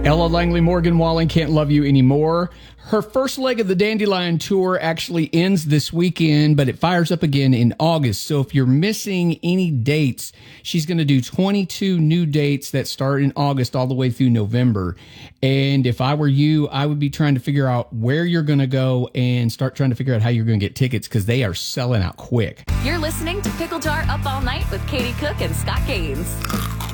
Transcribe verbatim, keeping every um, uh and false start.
Ella Langley Morgan Wallen Can't Love You Anymore. Her first leg of the Dandelion Tour actually ends this weekend, but it fires up again in August. So if you're missing any dates, she's going to do twenty-two new dates that start in August all the way through November. And if I were you, I would be trying to figure out where you're going to go and start trying to figure out how you're going to get tickets because they are selling out quick. You're listening to Pickle Jar Up All Night with Katie Cook and Scott Gaines.